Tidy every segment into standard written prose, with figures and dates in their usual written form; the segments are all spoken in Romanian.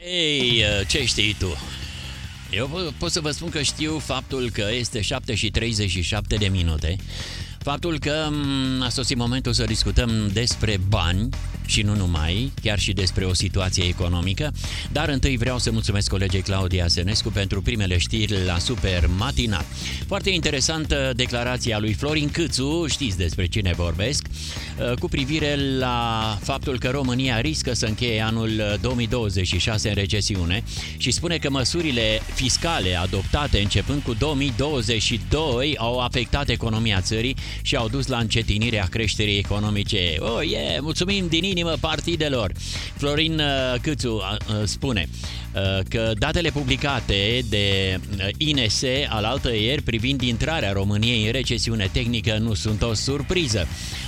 Ei, ce știi tu? Eu pot să vă spun că știu faptul că este 7:37 de minute. Faptul că a sosit momentul să discutăm despre bani și nu numai, chiar și despre o situație economică. Dar întâi vreau să mulțumesc colegei Claudia Sănescu pentru primele știri la Super Matinal. Foarte interesantă declarația lui Florin Câțu, știți despre cine vorbesc, cu privire la faptul că România riscă să încheie anul 2026 în recesiune și spune că măsurile fiscale adoptate începând cu 2022 au afectat economia țării și au dus la încetinirea creșterii economice. Mulțumim din inimă partidelor! Florin Câțu spune că datele publicate de INS alaltăieri privind intrarea României în recesiune tehnică nu sunt o surpriză.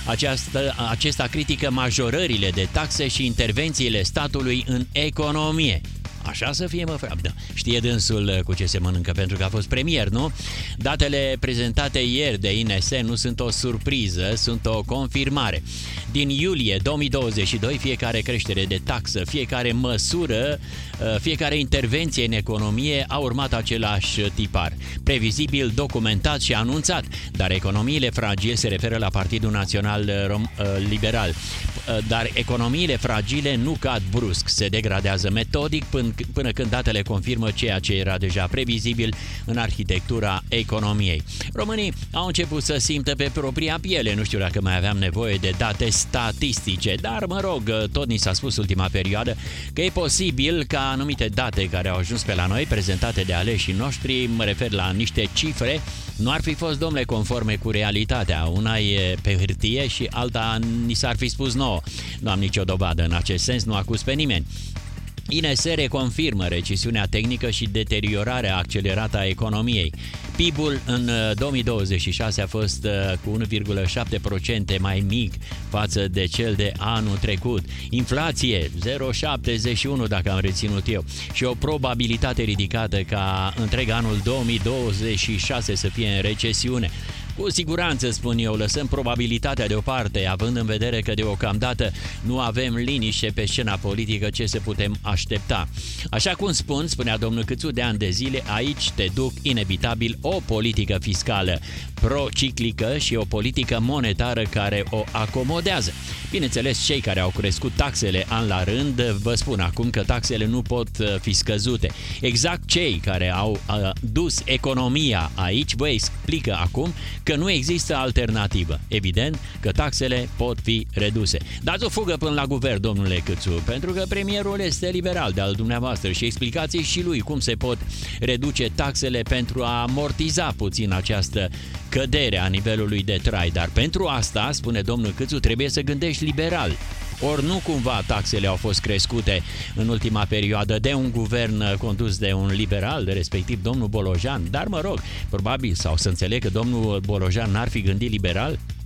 Acesta critică majorările de taxe și intervențiile statului în economie. Așa să fie, mă, frate. Știe dânsul cu ce se mănâncă, pentru că a fost premier, nu? Datele prezentate ieri de INS nu sunt o surpriză, sunt o confirmare. Din iulie 2022, fiecare creștere de taxă, fiecare măsură, fiecare intervenție în economie a urmat același tipar. Previzibil, documentat și anunțat, dar economiile fragile se referă la Partidul Național Liberal. Dar economiile fragile nu cad brusc, se degradează metodic până când datele confirmă ceea ce era deja previzibil în arhitectura economiei. Românii au început să simtă pe propria piele, nu știu dacă mai aveam nevoie de date statistice, dar mă rog, tot ni s-a spus ultima perioadă că e posibil ca anumite date care au ajuns pe la noi, prezentate de aleșii noștri, mă refer la niște cifre, nu ar fi fost, domnule, conforme cu realitatea. Una e pe hârtie și alta ni s-ar fi spus nouă. Nu am nicio dovadă în acest sens, nu acuz pe nimeni. INS reconfirmă recesiunea tehnică și deteriorarea accelerată a economiei. PIB-ul în 2026 a fost cu 1,7% mai mic față de cel de anul trecut. Inflație 0,71 dacă am reținut eu și o probabilitate ridicată ca întreg anul 2026 să fie în recesiune. Cu siguranță, spun eu, lăsăm probabilitatea deoparte, având în vedere că deocamdată nu avem liniște pe scena politică, ce se putem aștepta. Așa cum spunea domnul Câțu, de ani de zile, aici te duc inevitabil o politică fiscală prociclică și o politică monetară care o acomodează. Bineînțeles, cei care au crescut taxele an la rând, vă spun acum că taxele nu pot fi scăzute. Exact cei care au dus economia aici vă explică acum că nu există alternativă. Evident că taxele pot fi reduse. Dați o fugă până la guvern, domnule Câțu, pentru că premierul este liberal de al dumneavoastră și explicați și lui cum se pot reduce taxele pentru a amortiza puțin această cădere a nivelului de trai. Dar pentru asta, spune domnul Câțu, trebuie să gândești liberal. Ori nu cumva taxele au fost crescute în ultima perioadă de un guvern condus de un liberal, respectiv domnul Bolojan, dar mă rog, probabil, sau să înțeleg că domnul Bolojan n-ar fi gândit liberal?